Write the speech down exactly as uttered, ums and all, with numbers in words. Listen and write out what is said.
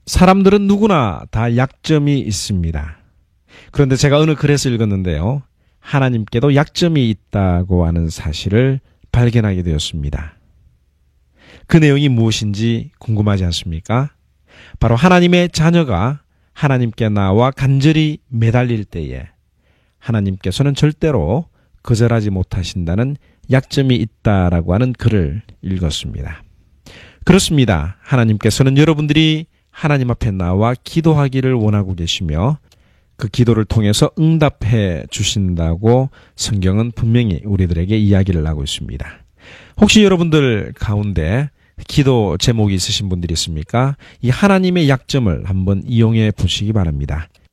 사람들은 누구나 다 약점이 있습니다. 그런데 제가 어느 글에서 읽었는데요. 하나님께도 약점이 있다고 하는 사실을 발견하게 되었습니다. 그 내용이 무엇인지 궁금하지 않습니까? 바로 하나님의 자녀가 하나님께 나와 간절히 매달릴 때에 하나님께서는 절대로 거절하지 못하신다는 약점이 있다라고 하는 글을 읽었습니다. 그렇습니다. 하나님께서는 여러분들이 하나님 앞에 나와 기도하기를 원하고 계시며 그 기도를 통해서 응답해 주신다고 성경은 분명히 우리들에게 이야기를 하고 있습니다. 혹시 여러분들 가운데 기도 제목이 있으신 분들이 있습니까? 이 하나님의 약점을 한번 이용해 보시기 바랍니다.